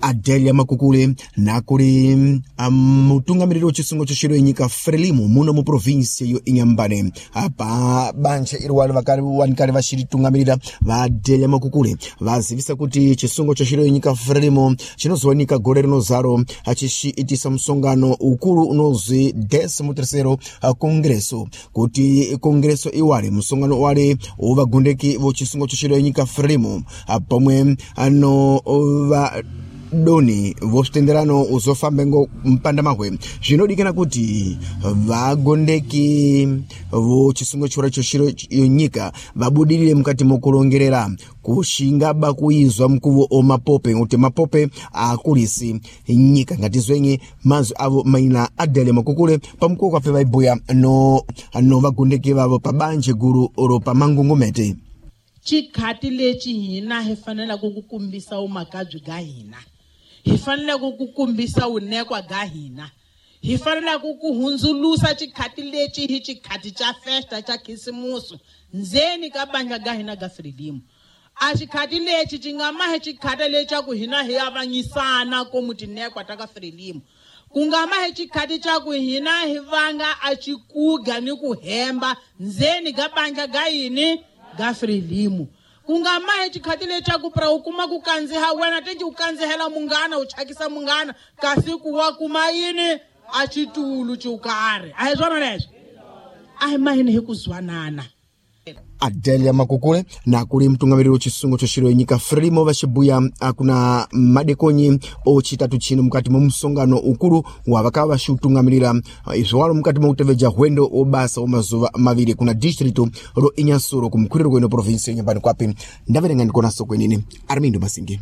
Adelia Makukule na kuri mutungamiriro w'chisungo choshiro inyika Frelimo muno mu province yo Inyambane apa banje irwali wankari vashiritungamirira va Adelia Makukule vazivisa kuti chisungo choshiro inyika Frelimo chinozowanika gore rinozaro achiitisa msongano ukulu unozi 13º kongreso kuti kongreso iwali msongano wale uvagundeki vochisungo choshiro inyika Frelimo pamwe ano doni vostenderano uzofambengo mpanda mahwe zvinodikana kuti vagondeki vochisungo chora choshiro yonyika vabudirire mukati mokulongerera kushinga bakuizwa mkuvo omapope kuti mapope akulisi nyika ngati zwenye mazu avo maina Adelia Makukule pamkuwa kwape vaibuya no vagondeki vavo pabanje guru oro pamangungumete chikhati lechi hina hi fanela kukukumbisa umakabyi ga hina hi fanele kukukumbisa unekwa ga hina hi fanele kukuhundzulusa chikhati lechi hi chikhati cha festa cha khisimusu ndzeni ka banja ga hina ga Frelimo a chikhati lechi chingamahe chikhati lecha ku hina hi avanyisana ko mutinekwa ta ka Frelimo kungamahe chikhati cha ku hina hi vanga a chikuga ni ku hemba ndzeni ga banja ga yini ga Frelimo kungamahe chikhati lecha ku pra ukuma ku kandziha wena tinji u kandzihela munghana u chakisa munghana kasi ku wa kuma yini a chitulu chukari a hi swona leswi a hi mahini hi ku zwanana. Adelia Makukule na kuri mtungamiriro chisungo choshiro inyika Frelimo vachibuya kuna madekonyi ochitatu chino mukati mumsongano ukuru wavakava vachitungamirira izvowalo mukati mokutevedza hwendo obasa omazuva maviri kuna distrito ro Inyasuro kumkuriro kweno province Inyambani kwapi ndaverenga ndikonaso kwenini Armindo Masinge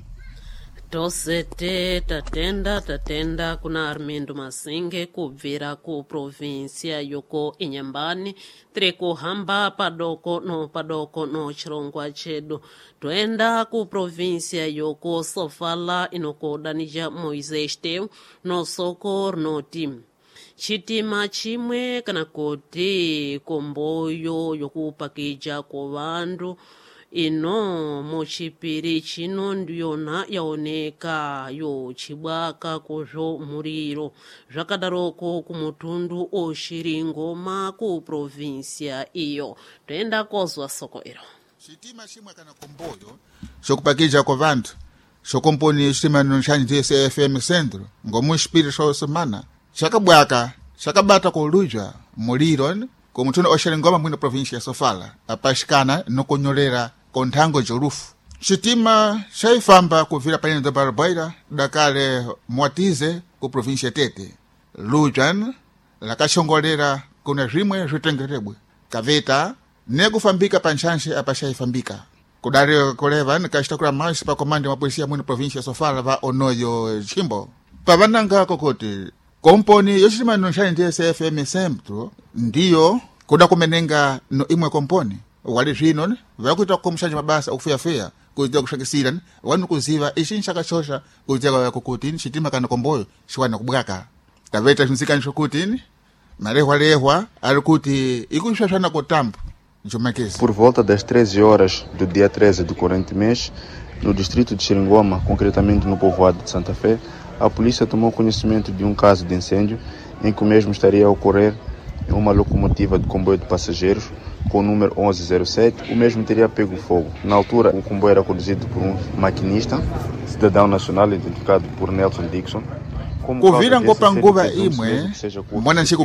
tosete tatenda kuna Armindo Masinge kubvira ku provincia yoko Inyambani tirikuhamba padoko no chirongwa chedu toenda ku provincia yoko Sofala inokodanija Moisés Teu no soko noti chitima chimwe kana kuti komboyo yokupakija ko vandu ino muchipiri chino ndiyona yaoneka yo chibwaka kozvo muriro zvakadaroko kumutundu oshiringoma ku provincia iyo toenda kozwa soko iro chitima chimwe kana komboyo chokupakija ko vandu chokomponi chitima nonchani DSFM centro ngomuchipiri semana chakabwaka chakabata kolujwa muliro kumutundu oshiringoma mwino provincia ya Sofala apashikana nokonyolera konthango jorufu chitima chaifamba kuvira panene do Barbaira dakale Mwatize ku provincia Tete lujan lakachongolera kuna rimwe zvitengerebwe kaveta nekufambika panchanshe apa chaifambika kudari koleva nikashitakula masi pa komandi wa polisia mwino provincia Sofala va Onoyo Chimbo pavananga kokoti komponi yochitima nonchani DSFM centro ndiyo kuda kumenenga no imwe komponi wali zvino vakuita kumushaji mabasa okufeyafeya kuita kushakisira wanu kuziva ishinsha kachosha kuita kukuti chitima kana komboyo chiwana kubwaka taveta zvinzikani zvokuti marehwa ari kuti ikushashana kutambo Jomakezi. Por volta das 13 horas do dia 13 do corrente mês, no distrito de Xiringoma, concretamente no povoado de Santa Fé, a polícia tomou conhecimento de um caso de incêndio em que o mesmo estaria a ocorrer em uma locomotiva de comboio de passageiros com o número 1107. O mesmo teria pego fogo. Na altura, o comboio era conduzido por um maquinista, cidadão nacional identificado por Nelson Dixon. Kuvira ngopa nguva imwe mwana ntsiku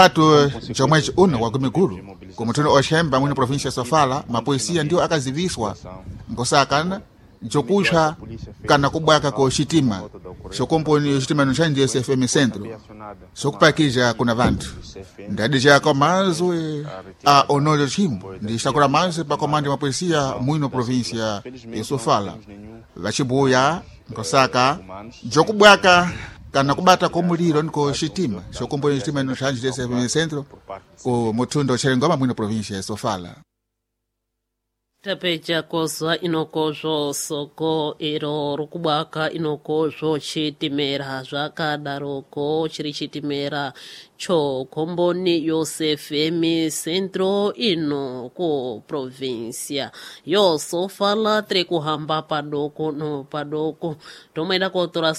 13 chomwechi uno wa kumikulu kumutundu oshemba mwini provincia ya Sofala mapolisia ndio akaziviswa ngosakana chokusha kana kubwaka ko chitima chokomponi chitima nonchani DSFM centro chokupakija kuna vantu ndadi chako mazwe a Onoyo Chimbo ndishakula mazwe pa komandi wa polisia mwino provincia ya Sofala vachibuya ngosaka jokubwaka kana kubata ko muliro niko chitima chokomponi chitima nonchani DSFM centro ku mutundu Xiringoma mwino provincia ya Sofala tapeja kozwa inokozvo soko iro rokubwaka inokozvo chitimera zvakadaroko chiri chitimera chokomboni yosefemi centro ino ku provincia yo Sofala tiri kuhamba padoko no padoko tomaida kotora